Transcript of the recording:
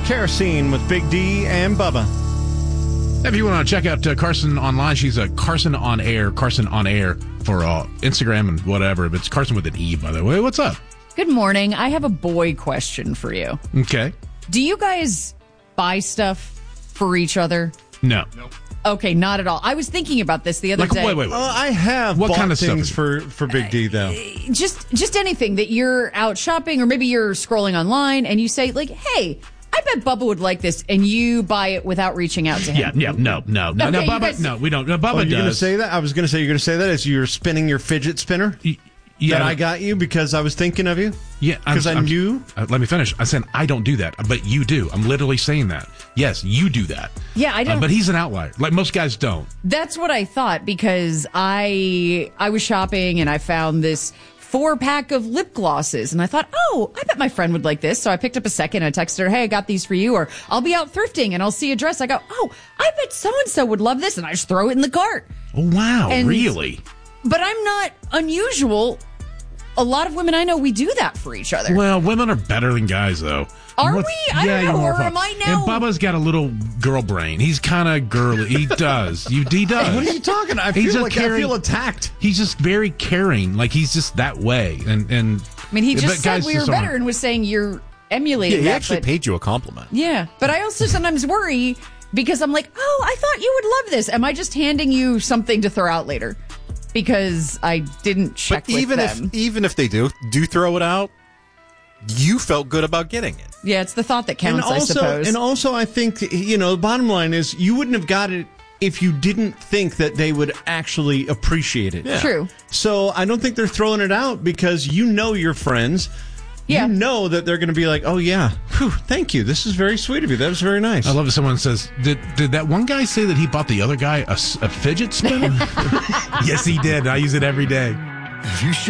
Kerosene with Big D and Bubba. If you want to check out Carson online, she's a Carson on Air for Instagram and whatever. But it's Carson with an E, by the way. What's up? Good morning. I have a boy question for you. Okay. Do you guys buy stuff for each other? No. Okay, not at all. I was thinking about this the other day. Wait. I have What bought kind of things stuff for Big D, though. Just anything that you're out shopping or maybe you're scrolling online and you say, like, hey, I bet Bubba would like this, and you buy it without reaching out to him. Yeah, no, Okay, Bubba, guys- no, we don't. No, Bubba Oh, you're going to does. say that? I was going to say, you're going to say that as you're spinning your fidget spinner Yeah, that I got you because I was thinking of you? Yeah, Because I knew? let me finish. I said I don't do that, but you do. I'm literally saying that. Yes, you do that. Yeah, I don't. But he's an outlier. Like most guys don't. That's what I thought because I was shopping and I found this 4-pack of lip glosses and I thought, oh, I bet my friend would like this. So I picked up a second and I texted her, hey, I got these for you. Or I'll be out thrifting and I'll see a dress. I go, oh, I bet so-and-so would love this. And I just throw it in the cart. Oh, wow, And- really? But I'm not unusual. A lot of women I know, we do that for each other. Well, women are better than guys, though. Are we? I don't know. you're Or more am I now? And Bubba's got a little girl brain. He's kind of girly. He does. He does. What are you talking? I He's feel a like I caring- feel attacked. He's just very caring. Like he's just that way. And I mean, he but just said guys we were just better aren't. and was saying you're emulating He that. actually but- paid you a compliment. Yeah, but I also sometimes worry because I'm like, oh, I thought you would love this. Am I just handing you something to throw out later because I didn't check But with even them? if they do throw it out, you felt good about getting it. Yeah, it's the thought that counts, I suppose. And also, I think, the bottom line is you wouldn't have got it if you didn't think that they would actually appreciate it. Yeah. True. So I don't think they're throwing it out because you know your friends. Yeah. You know that they're going to be like, oh, yeah, whew, thank you. This is very sweet of you. That was very nice. I love if someone says, did that one guy say that he bought the other guy a fidget spinner? Yes, he did. I use it every day. You